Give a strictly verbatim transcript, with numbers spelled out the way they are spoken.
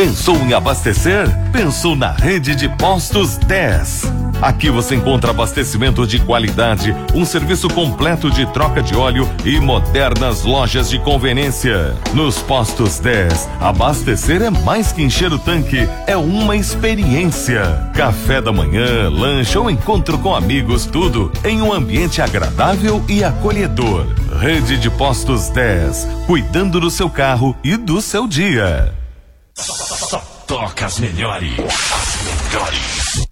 Pensou em abastecer? Pensou na Rede de Postos dez. Aqui você encontra abastecimento de qualidade, um serviço completo de troca de óleo e modernas lojas de conveniência. Nos Postos dez, abastecer é mais que encher o tanque, é uma experiência. Café da manhã, lanche ou encontro com amigos, tudo em um ambiente agradável e acolhedor. Rede de Postos dez, cuidando do seu carro e do seu dia. Só toca as melhores, as melhores.